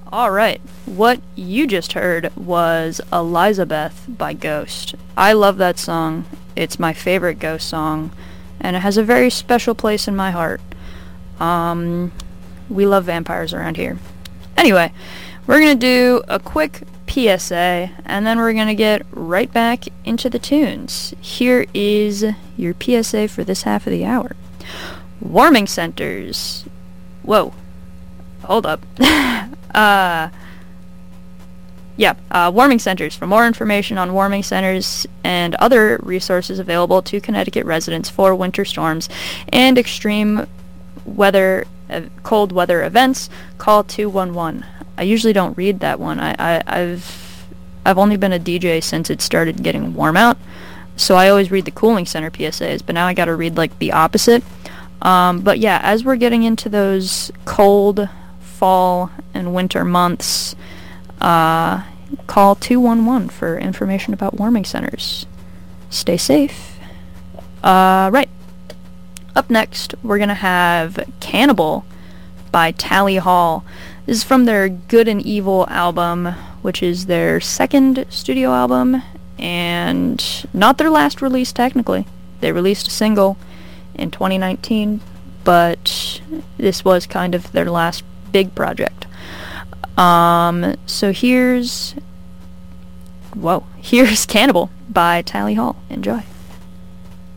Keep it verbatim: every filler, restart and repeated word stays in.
Alright, what you just heard was Elizabeth by Ghost. I love that song. It's my favorite Ghost song, and it has a very special place in my heart. Um, we love vampires around here. Anyway, we're gonna do a quick P S A, and then we're gonna get right back into the tunes. Here is your P S A for this half of the hour. Warming centers. Whoa. Hold up. uh, yeah, uh, warming centers. For more information on warming centers and other resources available to Connecticut residents for winter storms and extreme weather, uh, cold weather events, call two one one. I usually don't read that one. I, I, I've I've only been a D J since it started getting warm out, so I always read the cooling center P S As, but now I gotta read like the opposite. Um, but yeah, as we're getting into those cold fall and winter months, uh, call two one one for information about warming centers. Stay safe. Uh, right. Up next, we're gonna have Cannibal by Tally Hall. This is from their Good and Evil album, which is their second studio album, and not their last release technically. They released a single in twenty nineteen, but this was kind of their last big project. Um, so here's, whoa, here's Cannibal by Tally Hall. Enjoy.